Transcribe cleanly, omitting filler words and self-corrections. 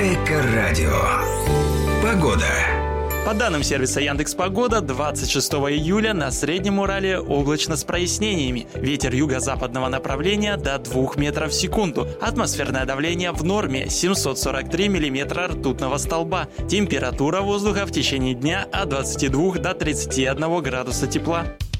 Эко-радио. Погода. По данным сервиса Яндекс.Погода, 26 июля на Среднем Урале облачно с прояснениями. Ветер юго-западного направления до 2 метров в секунду. Атмосферное давление в норме 743 миллиметра ртутного столба. Температура воздуха в течение дня от 22 до 31 градуса тепла.